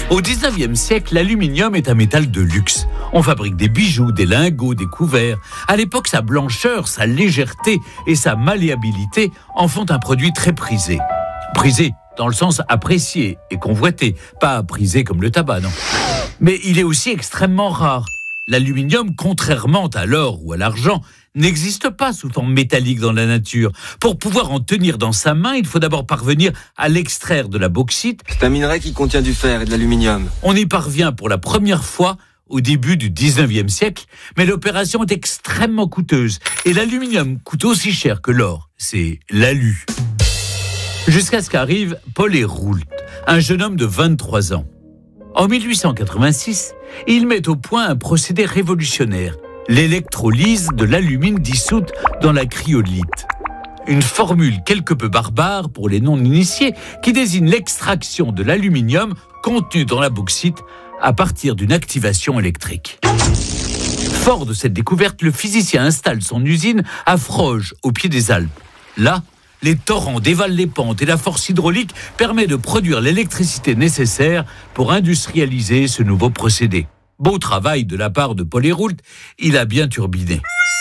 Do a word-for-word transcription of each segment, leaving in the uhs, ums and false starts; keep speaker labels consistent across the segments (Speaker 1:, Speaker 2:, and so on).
Speaker 1: Au dix-neuvième siècle, l'aluminium est un métal de luxe. On fabrique des bijoux, des lingots, des couverts. À l'époque, sa blancheur, sa légèreté et sa malléabilité en font un produit très prisé. Prisé dans le sens apprécié et convoité, pas prisé comme le tabac, non. Mais il est aussi extrêmement rare. L'aluminium, contrairement à l'or ou à l'argent, n'existe pas sous forme métallique dans la nature. Pour pouvoir en tenir dans sa main, il faut d'abord parvenir à l'extraire de la bauxite.
Speaker 2: C'est un minerai qui contient du fer et de l'aluminium.
Speaker 1: On y parvient pour la première fois au début du dix-neuvième siècle, mais l'opération est extrêmement coûteuse. Et l'aluminium coûte aussi cher que l'or. C'est l'alu. Jusqu'à ce qu'arrive Paul Héroult, un jeune homme de vingt-trois ans. En mille huit cent quatre-vingt-six, il met au point un procédé révolutionnaire, l'électrolyse de l'alumine dissoute dans la cryolite. Une formule quelque peu barbare pour les non-initiés qui désigne l'extraction de l'aluminium contenu dans la bauxite à partir d'une activation électrique. Fort de cette découverte, le physicien installe son usine à Froges, au pied des Alpes. Là, les torrents dévalent les pentes et la force hydraulique permet de produire l'électricité nécessaire pour industrialiser ce nouveau procédé. Beau travail de la part de Paul Héroult, il a bien turbiné.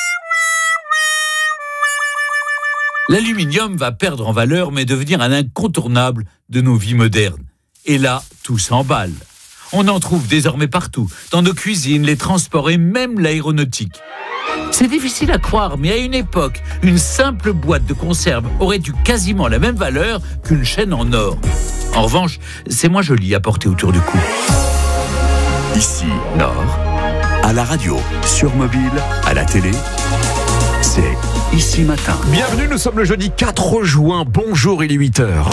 Speaker 1: L'aluminium va perdre en valeur mais devenir un incontournable de nos vies modernes. Et là, tout s'emballe. On en trouve désormais partout, dans nos cuisines, les transports et même l'aéronautique. C'est difficile à croire, mais à une époque, une simple boîte de conserve aurait eu quasiment la même valeur qu'une chaîne en or. En revanche, c'est moins joli à porter autour du cou.
Speaker 3: Ici, Nord, à la radio, sur mobile, à la télé, c'est Ici Matin.
Speaker 4: Bienvenue, nous sommes le jeudi quatre juin. Bonjour, il est huit heures.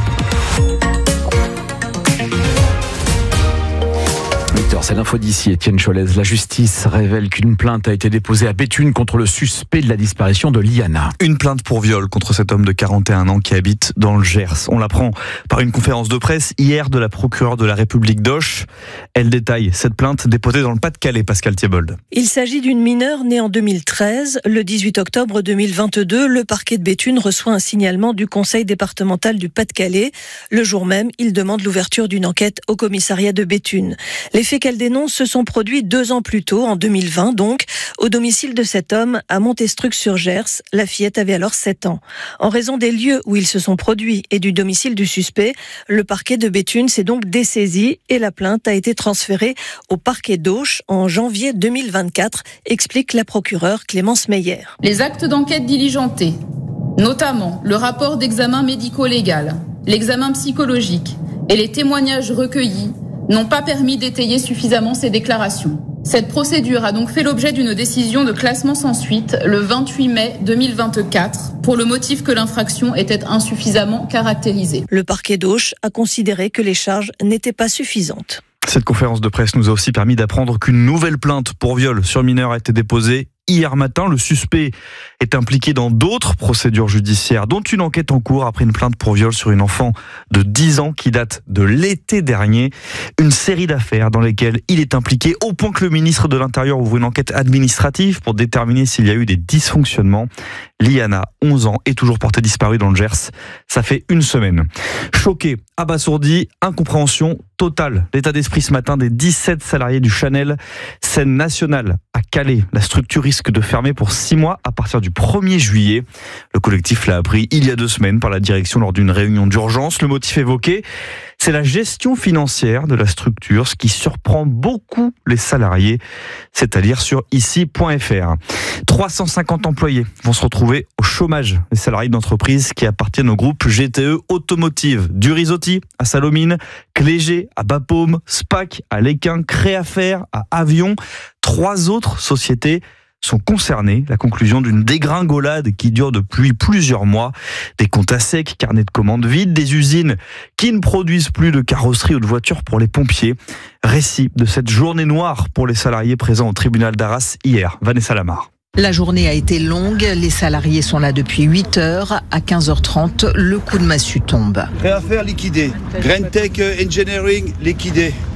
Speaker 4: C'est l'info d'ici, Étienne Cholez. La justice révèle qu'une plainte a été déposée à Béthune contre le suspect de la disparition de Liana.
Speaker 5: Une plainte pour viol contre cet homme de quarante et un ans qui habite dans le Gers. On l'apprend par une conférence de presse hier de la procureure de la République d'Auch. Elle détaille cette plainte déposée dans le Pas-de-Calais, Pascal Thiebold.
Speaker 6: Il s'agit d'une mineure née en deux mille treize. Le dix-huit octobre deux mille vingt-deux, le parquet de Béthune reçoit un signalement du conseil départemental du Pas-de-Calais. Le jour même, il demande l'ouverture d'une enquête au commissariat de Béthune. Les faits qu'elle dénonce se sont produits deux ans plus tôt, en deux mille vingt donc, au domicile de cet homme à Montestruc-sur-Gers. La fillette avait alors sept ans. En raison des lieux où ils se sont produits et du domicile du suspect, le parquet de Béthune s'est donc dessaisi et la plainte a été transférée au parquet d'Auch en janvier deux mille vingt-quatre, explique la procureure Clémence Meyer.
Speaker 7: Les actes d'enquête diligentés, notamment le rapport d'examen médico-légal, l'examen psychologique et les témoignages recueillis, n'ont pas permis d'étayer suffisamment ces déclarations. Cette procédure a donc fait l'objet d'une décision de classement sans suite le vingt-huit mai deux mille vingt-quatre pour le motif que l'infraction était insuffisamment caractérisée.
Speaker 6: Le parquet d'Auch a considéré que les charges n'étaient pas suffisantes.
Speaker 5: Cette conférence de presse nous a aussi permis d'apprendre qu'une nouvelle plainte pour viol sur mineur a été déposée hier matin. Le suspect est impliqué dans d'autres procédures judiciaires, dont une enquête en cours après une plainte pour viol sur une enfant de dix ans qui date de l'été dernier. Une série d'affaires dans lesquelles il est impliqué au point que le ministre de l'Intérieur ouvre une enquête administrative pour déterminer s'il y a eu des dysfonctionnements. Liana, onze ans, est toujours portée disparue dans le Gers. Ça fait une semaine. Choqué, abasourdi, incompréhension totale. L'état d'esprit ce matin des dix-sept salariés du Chanel, scène nationale à Calais. La structure risque de fermer pour six mois à partir du premier juillet. Le collectif l'a appris il y a deux semaines par la direction lors d'une réunion d'urgence. Le motif évoqué, c'est la gestion financière de la structure, ce qui surprend beaucoup les salariés. C'est à lire sur ici point f r. trois cent cinquante employés vont se retrouver au chômage. Les salariés d'entreprises qui appartiennent au groupe G T E Automotive. Du Risotti à Salomine, Clégé à Bapaume, Spac à Léquin, Créafaire à Avion. Trois autres sociétés sont concernées. La conclusion d'une dégringolade qui dure depuis plusieurs mois. Des comptes à sec, carnets de commandes vides, des usines qui ne produisent plus de carrosserie ou de voitures pour les pompiers. Récit de cette journée noire pour les salariés présents au tribunal d'Arras hier. Vanessa Lamar.
Speaker 8: La journée a été longue, les salariés sont là depuis huit heures. À quinze heures trente, le coup de massue tombe.
Speaker 9: Créafaire liquidé, Green Tech Engineering liquidé,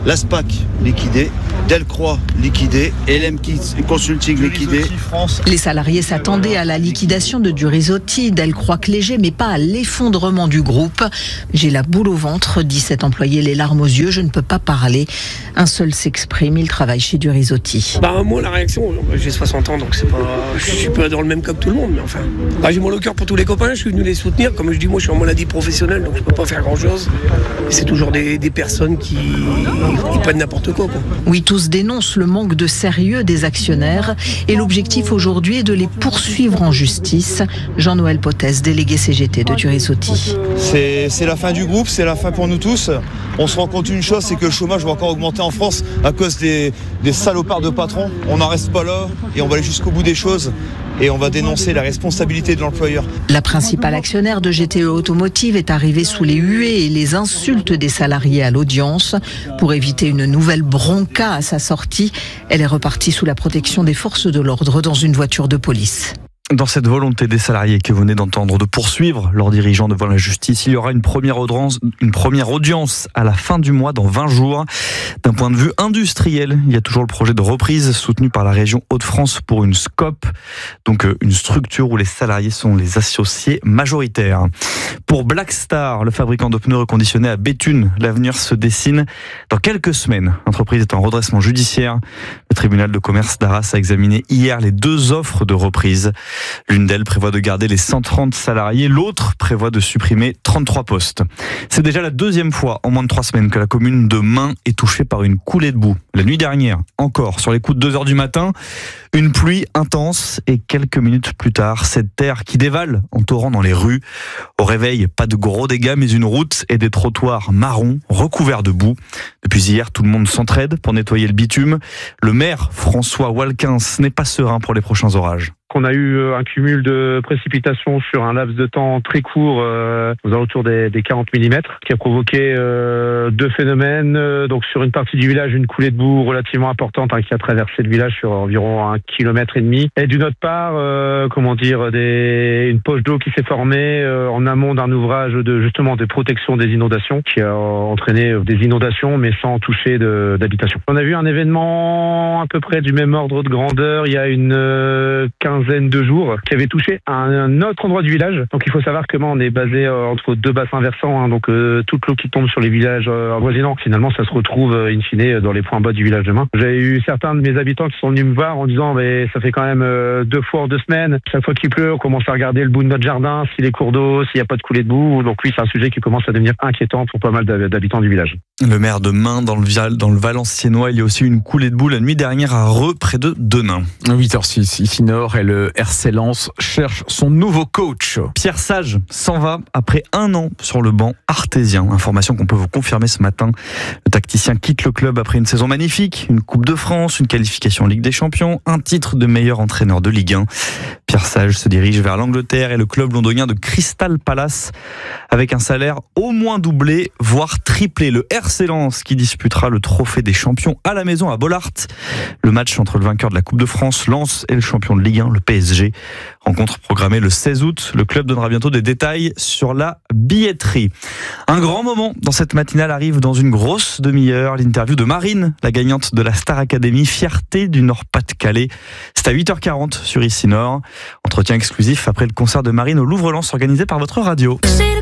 Speaker 9: l'Aspac liquidé, Delcroix liquidé, L M Consulting liquidé.
Speaker 8: Les salariés s'attendaient à la liquidation de Durisotti, Delcroix-Cléger, mais pas à l'effondrement du groupe. J'ai la boule au ventre, dit cet employé, les larmes aux yeux, je ne peux pas parler. Un seul s'exprime, il travaille chez Durisotti.
Speaker 10: Bah moi la réaction, j'ai soixante ans donc c'est pas, je suis pas dans le même cas que tout le monde, mais enfin, bah, j'ai mal au cœur pour tous les copains, je suis venu les soutenir. Comme je dis, moi je suis en maladie professionnelle donc je peux pas faire grand chose. Et c'est toujours des, des personnes qui, qui prennent n'importe quoi, quoi.
Speaker 8: Oui, tous dénoncent le manque de sérieux des actionnaires et l'objectif aujourd'hui est de les poursuivre en justice. Jean-Noël Potès, délégué C G T de Durisotti.
Speaker 9: C'est, c'est la fin du groupe, c'est la fin pour nous tous. On se rend compte d'une chose, c'est que le chômage va encore augmenter en France à cause des, des salopards de patrons. On n'en reste pas là et on va aller jusqu'au bout des choses. Et on va dénoncer la responsabilité de l'employeur.
Speaker 8: La principale actionnaire de G T E Automotive est arrivée sous les huées et les insultes des salariés à l'audience. Pour éviter une nouvelle bronca à sa sortie, elle est repartie sous la protection des forces de l'ordre dans une voiture de police.
Speaker 5: Dans cette volonté des salariés que vous venez d'entendre de poursuivre leurs dirigeants devant la justice, il y aura une première audience, une première audience à la fin du mois, dans vingt jours. D'un point de vue industriel, il y a toujours le projet de reprise soutenu par la région Hauts-de-France pour une SCOP, donc une structure où les salariés sont les associés majoritaires. Pour Blackstar, le fabricant de pneus reconditionnés à Béthune, l'avenir se dessine dans quelques semaines. L'entreprise est en redressement judiciaire. Le tribunal de commerce d'Arras a examiné hier les deux offres de reprise. L'une d'elles prévoit de garder les cent trente salariés, l'autre prévoit de supprimer trente-trois postes. C'est déjà la deuxième fois en moins de trois semaines que la commune de Mains est touchée par une coulée de boue. La nuit dernière, encore, sur les coups de deux heures du matin, une pluie intense et quelques minutes plus tard, cette terre qui dévale en torrent dans les rues. Au réveil, pas de gros dégâts, mais une route et des trottoirs marrons recouverts de boue. Depuis hier, tout le monde s'entraide pour nettoyer le bitume. Le maire, François Walquins, n'est pas serein pour les prochains orages.
Speaker 11: On a eu un cumul de précipitations sur un laps de temps très court, euh, aux alentours des, des quarante millimètres, qui a provoqué euh, deux phénomènes. Euh, donc sur une partie du village, une coulée de boue relativement importante hein, qui a traversé le village sur environ un kilomètre et demi. Et d'une autre part, euh, comment dire, des, une poche d'eau qui s'est formée euh, en amont d'un ouvrage de justement de protection des inondations, qui a entraîné des inondations, mais sans toucher de, d'habitation. On a vu un événement à peu près du même ordre de grandeur il y a une euh, quinzaine de jours qui avait touché un autre endroit du village. Donc il faut savoir que on est basé euh, entre deux bassins versants, hein, donc euh, toute l'eau qui tombe sur les villages euh, avoisinants, finalement ça se retrouve euh, in fine dans les points bas du village de Mains. J'ai eu certains de mes habitants qui sont venus me voir en disant mais ça fait quand même euh, deux fois en deux semaines, chaque fois qu'il pleut on commence à regarder le bout de notre jardin, s'il y a des cours d'eau, s'il n'y a pas de coulée de boue. Donc oui, c'est un sujet qui commence à devenir inquiétant pour pas mal d'habitants du village.
Speaker 5: Le maire de Mains dans le, dans le Valenciennois, il y a aussi une coulée de boue la nuit dernière à Reux, près de Denain.
Speaker 4: huit heures six, ici Nord, et le R C Lens cherche son nouveau coach.
Speaker 5: Pierre Sage s'en va après un an sur le banc artésien. Information qu'on peut vous confirmer ce matin. Le tacticien quitte le club après une saison magnifique, une Coupe de France, une qualification en Ligue des Champions, un titre de meilleur entraîneur de Ligue un. Pierre Sage se dirige vers l'Angleterre et le club londonien de Crystal Palace avec un salaire au moins doublé, voire triplé. Le R C Lens qui disputera le trophée des champions à la maison à Bollaert. Le match entre le vainqueur de la Coupe de France, Lens, et le champion de Ligue un, le P S G. Rencontre programmée le seize août. Le club donnera bientôt des détails sur la billetterie. Un grand moment dans cette matinale arrive dans une grosse demi-heure. L'interview de Marine, la gagnante de la Star Academy, fierté du Nord-Pas-de-Calais. C'est à huit heures quarante sur Ici Nord. Entretien exclusif après le concert de Marine au Louvre-Lens organisé par votre radio.